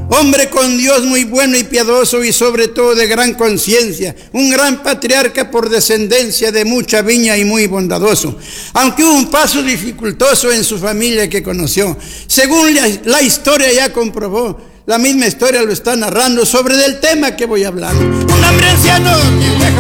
Hombre con Dios muy bueno y piadoso y sobre todo de gran conciencia, un gran patriarca por descendencia de mucha viña y muy bondadoso, aunque hubo un paso dificultoso en su familia que conoció. Según la historia ya comprobó, la misma historia lo está narrando sobre el tema que voy a hablar. Un hombre anciano